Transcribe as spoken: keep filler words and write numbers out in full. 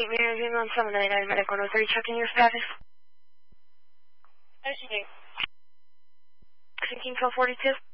eight Mary on seven nine nine Medical Note three, checking your status. Listening. Sinking twelve forty-two.